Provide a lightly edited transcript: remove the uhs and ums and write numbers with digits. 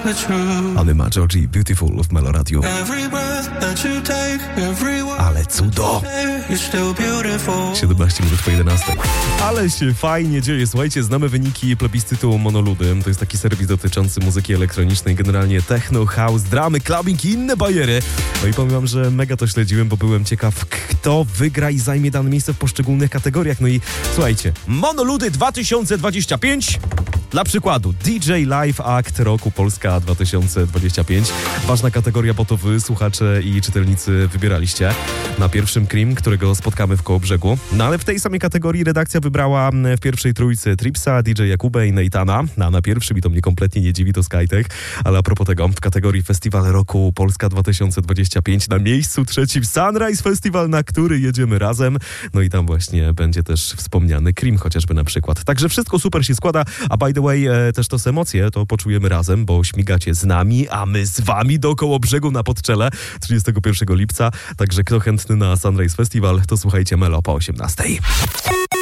Anyma Georgie, Beautiful w Melo Radio. Ale cudo! 17 minut po 11. Ale się fajnie dzieje. Słuchajcie, znamy wyniki plebiscytu Monoludy. To jest taki serwis dotyczący muzyki elektronicznej, generalnie techno, house, dramy, clubbing i inne bajery. No i powiem wam, że mega to śledziłem, bo byłem ciekaw, kto wygra i zajmie dane miejsce w poszczególnych kategoriach. No i słuchajcie, Monoludy 2025. Dla przykładu DJ Live Act Roku Polska 2025. Ważna kategoria, bo to wy, słuchacze i czytelnicy, wybieraliście. Na pierwszym Cream, którego spotkamy w Kołobrzegu. No ale w tej samej kategorii redakcja wybrała w pierwszej trójce Tripsa, DJ Jakubę i Neitana. A na pierwszym, i to mnie kompletnie nie dziwi, to Skytech. Ale a propos tego, w kategorii Festiwal Roku Polska 2025 na miejscu trzecim Sunrise Festival, na który jedziemy razem. No i tam właśnie będzie też wspomniany Cream chociażby na przykład. Także wszystko super się składa, a by the way, też to emocje to poczujemy razem, bo śmigacie z nami, a my z wami do Kołobrzegu na Podczele 31 lipca. Także kto chętny na Sunrise Festival, to słuchajcie Melo po 18.